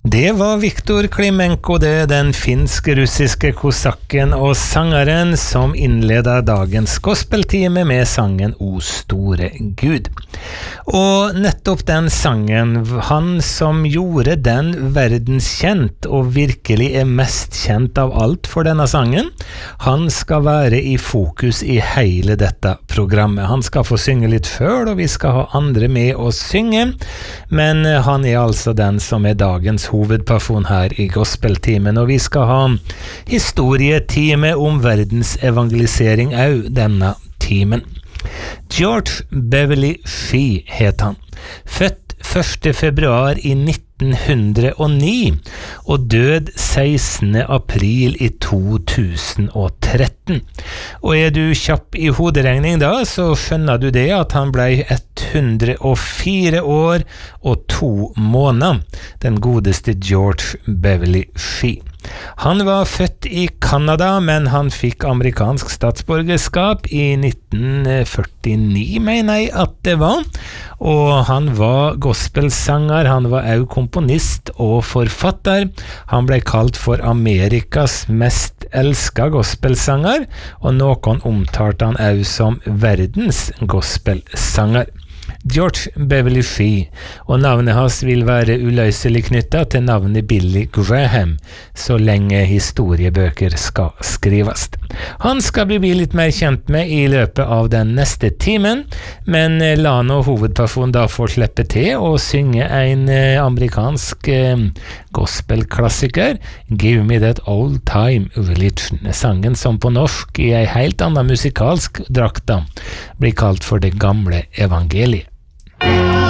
Det var Viktor Klimenko, det den finsk-russiske kosakken og sangeren som innleda dagens gospeltime med sangen O store Gud. Og nettopp den sangen, han som gjorde den verdenskjent og virkelig er mest kjent av alt for denne sangen, han skal være i fokus i hele dette programmet. Han skal få synge litt før, og vi skal ha andre med å synge, men han er altså den som er dagens hovedperson her i gospeltimen, og vi skal ha historietime om verdens evangelisering au denne timen. George Beverly Fee het han, født 1. februar i 1909 og død 16. april i 2013. Og er du kjapp i hoderegning da, så skjønner du det at han ble 104 år og 2 måneder, den godeste George Beverly Fee. Han var født i Kanada, men han fikk amerikansk statsborgerskap i 1949, mener jeg at det var. Og han var gospelsanger, han var også komponist og forfatter. Han ble kalt for Amerikas mest elsket gospelsanger, og noen omtalte han også som verdens gospelsanger. George Beverly Fee, og navnet hans vil være uløselig knyttet til navnet Billy Graham, så lenge historiebøker skal skrives. Han skal vi bli litt mer kjent med i løpet av den neste timen, men la nå hovedpersonen da få slippe til og synge en amerikansk gospelklassiker, Give Me That Old Time Religion, sangen som på norsk i en helt annen musikalsk drakt da blir kalt for det gamle evangeliet.